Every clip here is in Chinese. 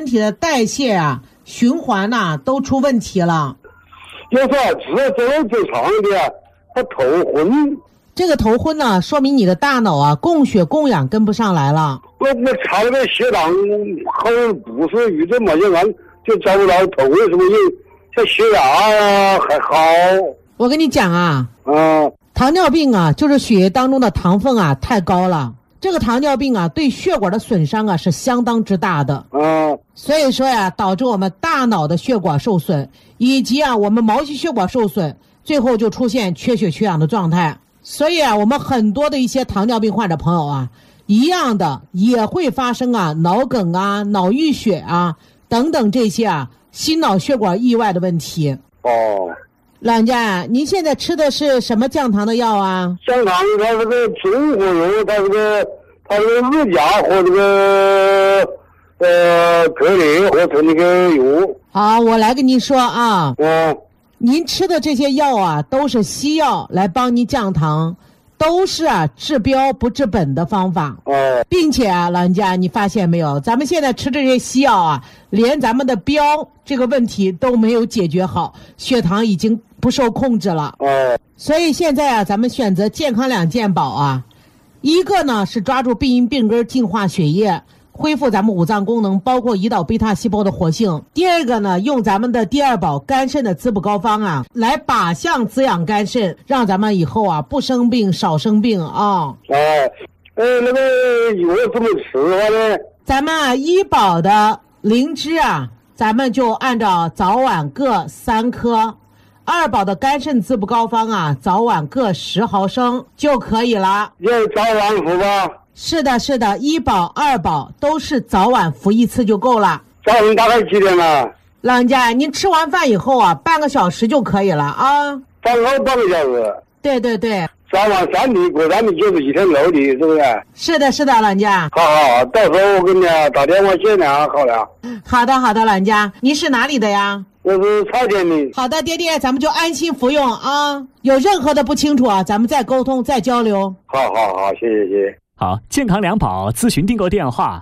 体的代谢啊、循环呐、都出问题了。 有时候吃走路走长一点，他头昏。 这个头昏呢，说明你的大脑啊供血供氧跟不上来了。 我查了个血糖，好像不是预诊嘛，就按就找不到头，为什么这血压还好？ 我跟你讲啊，糖尿病啊，就是血液当中的糖分啊太高了。这个糖尿病啊，对血管的损伤啊是相当之大的。所以说呀，导致我们大脑的血管受损，以及啊我们毛细血管受损，最后就出现缺血缺氧的状态。所以啊，我们很多的一些糖尿病患者朋友啊，一样的也会发生啊脑梗啊、脑溢血啊等等这些啊心脑血管意外的问题。老人家，您现在吃的是什么降糖的药啊？ 降糖它这个中国油，它这个日加和这个格列合成那个油。好， 我来跟您说啊。您吃的这些药啊，都是西药来帮您降糖，都是啊治标不治本的方法。并且啊，老人家，你发现没有，咱们现在吃这些西药啊，连咱们的标这个问题都没有解决好，血糖已经不受控制了。所以现在啊，咱们选择健康两健保啊，一个呢是抓住病因病根，净化血液，恢复咱们五脏功能，包括胰岛贝塔细胞的活性。第二个呢，用咱们的第二宝肝肾的滋补膏方啊，来靶向滋养肝肾，让咱们以后啊不生病少生病啊。 那个油怎么吃的话呢？ 咱们啊医保的灵芝啊，咱们就按照早晚各3颗，二宝的肝肾滋补膏方啊，早晚各10毫升就可以了。 要早晚服吧？ 是的，是的，一宝、二宝都是早晚服1次就够了。 早上大概几点了？ 老人家，您吃完饭以后啊，半个小时就可以了啊。 饭后半个小时？ 对对对。 早晚3粒，过3粒就是1天6粒，是不是？ 是的，是的，老人家。 好，到时候我给你打电话谢你啊，好了。 好的，好的，老人家，您是哪里的呀？ 我是蔡店的。 好的，爹爹，咱们就安心服用啊。有任何的不清楚啊，咱们再沟通再交流。 好，谢谢。 好，健康两宝咨询订购电话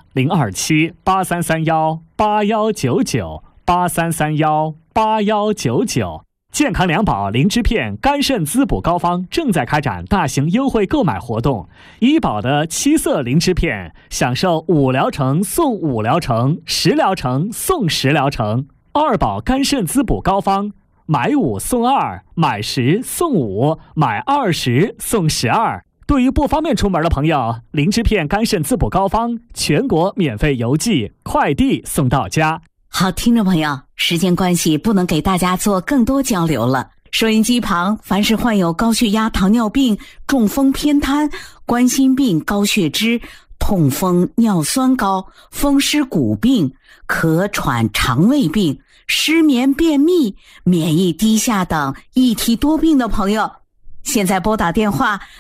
027-8331-8199，8331-8199。健康两宝灵芝片肝肾滋补膏方正在开展大型优惠购买活动，医保的7色灵芝片享受5疗程送5疗程，10疗程送10疗程。二宝肝肾滋补膏方，买5送2，买10送5，买20送12。对于不方便出门的朋友，灵芝片肝肾滋补膏方全国免费邮寄，快递送到家。 好，听众朋友，时间关系不能给大家做更多交流了。收音机旁凡是患有高血压、糖尿病、中风偏瘫、冠心病、高血脂、痛风、尿酸高、风湿骨病、咳喘、肠胃病、失眠、便秘、免疫低下等一体多病的朋友，现在拨打电话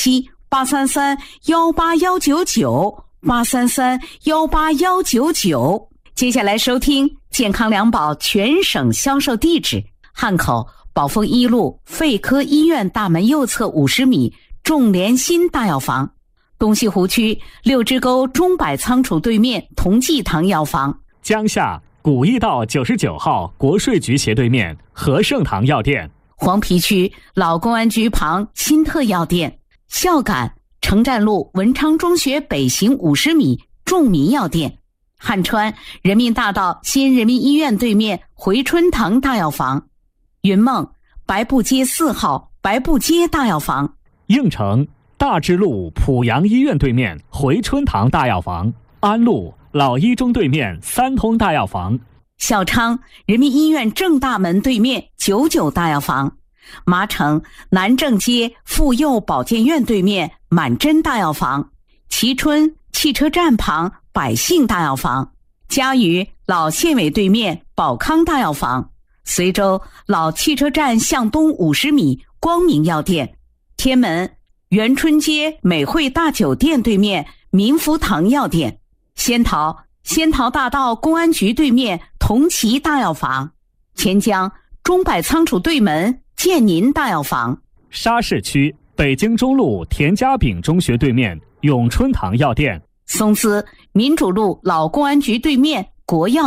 027-833-18199，833-18199。接下来收听健康两宝全省销售地址：汉口宝丰一路肺科医院大门右侧50米众联心大药房，东西湖区六支沟中百仓储对面同济堂药房， 江夏古驿道99号国税局斜对面和盛堂药店， 黄陂区老公安局旁新特药店，孝感城站路文昌中学北行50米众民药店，汉川人民大道新人民医院对面回春堂大药房，云梦白布街4号白布街大药房， 应城大智路濮阳医院对面回春堂大药房，安路老一中对面三通大药房， 孝昌人民医院正大门对面99大药房，麻城南正街妇幼保健院对面满珍大药房，蕲春汽车站旁百姓大药房，嘉鱼老县委对面宝康大药房，随州老汽车站向东50米光明药店，天门元春街美汇大酒店对面民福堂药店，仙桃大道公安局对面同齐大药房，钱江中百仓储对门建宁大药房， 沙市区北京中路田家炳中学对面永春堂药店， 松滋民主路老公安局对面国药